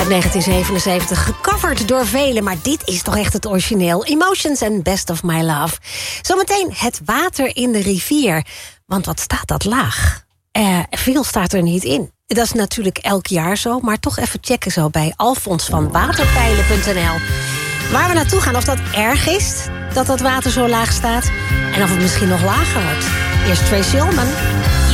Uit 1977, gecoverd door velen, maar dit is toch echt het origineel. Emotions and Best of My Love. Zometeen het water in de rivier. Want wat staat dat laag? Veel staat er niet in. Dat is natuurlijk elk jaar zo, maar toch even checken zo bij Alfons van waterpeilen.nl. Waar we naartoe gaan, of dat erg is dat dat water zo laag staat. En of het misschien nog lager wordt. Eerst Tracy Ullman.